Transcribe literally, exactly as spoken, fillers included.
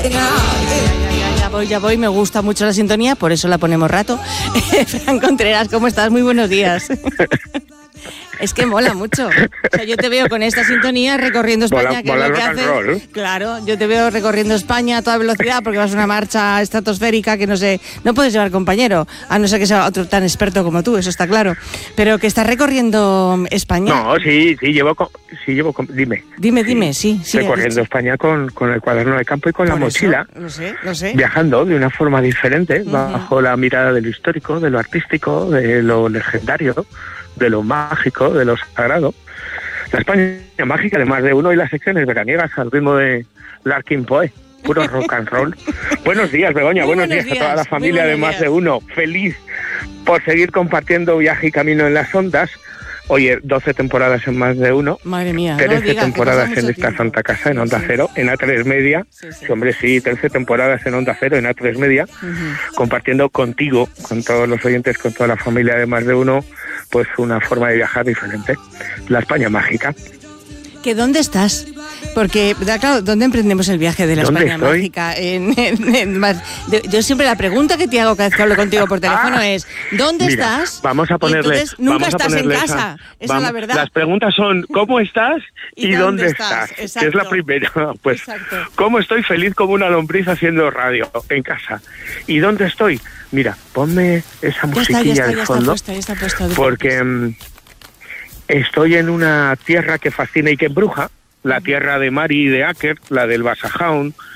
Ya, ya, ya voy, ya voy, me gusta mucho la sintonía, por eso la ponemos rato. Fran Contreras, ¿cómo estás? Muy buenos días. Es que mola mucho. O sea, yo te veo con esta sintonía recorriendo España, mola, que mola es lo que rock and haces. roll, ¿eh? Claro, yo te veo recorriendo España a toda velocidad porque vas a una marcha estratosférica que no sé, no puedes llevar compañero, a no ser que sea otro tan experto como tú, eso está claro. Pero que estás recorriendo España. No, sí, sí, llevo, con, sí, llevo, con, dime. Dime, dime, sí, sí. Recorriendo España con, con el cuaderno de campo y con Por la eso, mochila. Lo sé, lo sé. Viajando de una forma diferente, Uh-huh. bajo la mirada de lo histórico, de lo artístico, de lo legendario, de lo mágico, de lo sagrado. La España mágica de más de uno y las secciones veraniegas al ritmo de Larkin Poe, puro rock and roll. Buenos días, Begoña, buenos, buenos días, días a toda la familia de más días. de uno. Feliz por seguir compartiendo viaje y camino en las ondas. Oye, doce temporadas en más de uno. Madre mía, trece no digas, temporadas en esta tiempo. Santa Casa, en Onda sí, Cero, en A tres Media. Sí, sí. Sí, hombre, sí, trece temporadas en Onda Cero, en A tres Media, uh-huh. compartiendo contigo, con todos los oyentes, con toda la familia de más de uno, pues una forma de viajar diferente. La España mágica. ¿Que dónde estás? Porque, claro, ¿dónde emprendemos el viaje de la España estoy? mágica? En, en, en, más, de, yo siempre la pregunta que te hago cada vez que hablo contigo por teléfono ah, es ¿dónde mira, estás? Vamos a ponerle. Entonces, nunca vamos a estás en casa. Esa, esa vamos, es la verdad. Las preguntas son ¿cómo estás y, y dónde, dónde estás? estás? Que es la primera. Pues, Exacto. ¿Cómo estoy feliz como una lombriz haciendo radio en casa? ¿Y dónde estoy? Mira, ponme esa musiquilla de fondo. Está puesta, está puesta, porque um, estoy en una tierra que fascina y que embruja. La tierra de Mari y de Aker, la del Basajaun,